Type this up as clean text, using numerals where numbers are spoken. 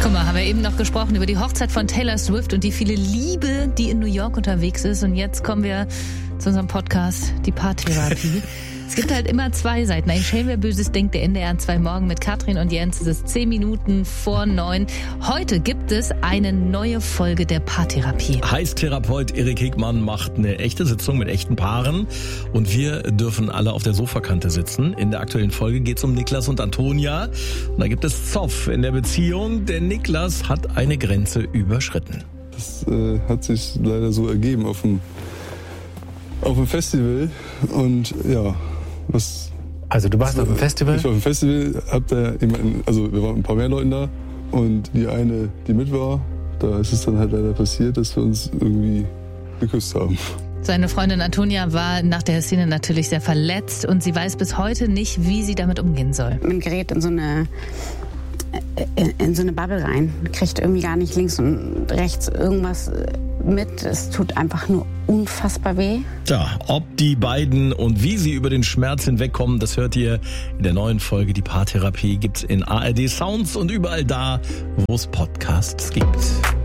Guck mal, haben wir eben noch gesprochen über die Hochzeit von Taylor Swift und die viele Liebe, die in New York unterwegs ist. Und jetzt kommen wir zu unserem Podcast, die Paartherapie. Es gibt halt immer zwei Seiten. Ein Schelm, wer Böses denkt, der NDR 2 Morgen mit Katrin und Jens. Es ist 10 Minuten vor 9. Heute gibt es eine neue Folge der Paartherapie. Heißtherapeut Erik Hegmann macht eine echte Sitzung mit echten Paaren. Und wir dürfen alle auf der Sofakante sitzen. In der aktuellen Folge geht es um Niklas und Antonia. Und da gibt es Zoff in der Beziehung. Der Niklas hat eine Grenze überschritten. Das hat sich leider so ergeben auf dem Festival. Und ja, Also du warst auf dem Festival? Ich war auf dem Festival, wir waren ein paar mehr Leuten da. Und die eine, die mit war, da ist es dann halt leider passiert, dass wir uns irgendwie geküsst haben. Seine Freundin Antonia war nach der Szene natürlich sehr verletzt und sie weiß bis heute nicht, wie sie damit umgehen soll. Man gerät in so eine Bubble rein, kriegt irgendwie gar nicht links und rechts irgendwas mit. Es tut einfach nur unfassbar weh. Ja, ob die beiden und wie sie über den Schmerz hinwegkommen, das hört ihr in der neuen Folge. Die Paartherapie gibt's in ARD Sounds und überall da, wo es Podcasts gibt.